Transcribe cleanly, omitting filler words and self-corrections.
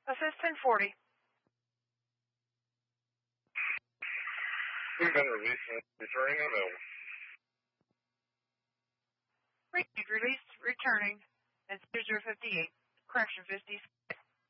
Assist 1040. We've been released and returning unavailable. Released, returning at 0058. Correction 50.